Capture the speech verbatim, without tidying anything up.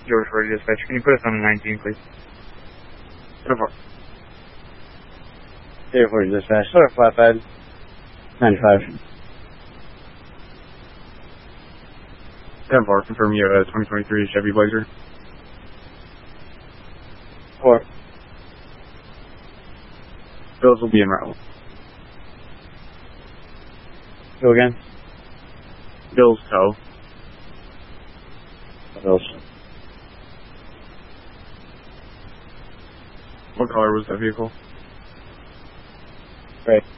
George for dispatch. Can you put us on a nineteen, please? zero four. zero four dispatch. Sort of flatbed. ninety-five. ten four, confirm you have a twenty twenty-three Chevy Blazer. four. Bills will be in route. Go again. Bills tow. Bills. What color was that vehicle? Right.